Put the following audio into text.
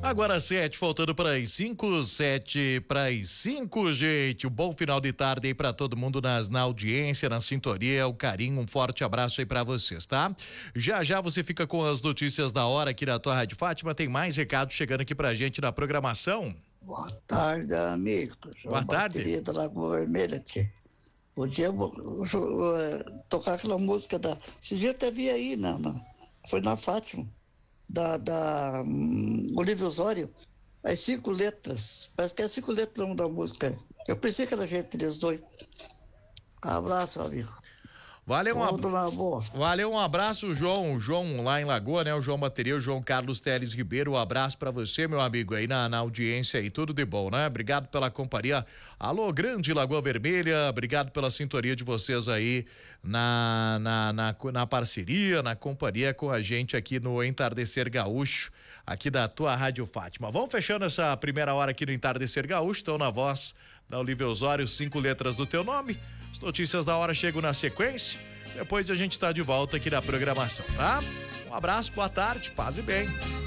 Agora 7, faltando para as 5, 7 para as 5, gente. Um bom final de tarde aí para todo mundo na audiência, na sintonia, o carinho, um forte abraço aí para vocês, tá? Já já você fica com as notícias da hora aqui na tua Rádio Fátima, tem mais recados chegando aqui pra gente na programação. Boa tarde, amigo. Boa tarde. Bateria da Lagoa Vermelha, tia. Podia tocar aquela música da... Esse dia até vi aí, foi na Fátima, da Olívio Osório, as 5 letras. Parece que é 5 letras da música. Eu pensei que era gente dos dois. Abraço, amigo. Valeu, um abraço, João lá em Lagoa, né? O João Bateria, o João Carlos Teles Ribeiro, um abraço pra você, meu amigo, aí na audiência aí, tudo de bom, né? Obrigado pela companhia. Alô, grande Lagoa Vermelha, obrigado pela sintonia de vocês aí na parceria, na companhia com a gente aqui no Entardecer Gaúcho, aqui da tua Rádio Fátima. Vamos fechando essa primeira hora aqui no Entardecer Gaúcho, estão na voz da Olívio Osório, 5 letras do teu nome. As notícias da hora chegam na sequência. Depois a gente tá de volta aqui na programação, tá? Um abraço, boa tarde, paz e bem.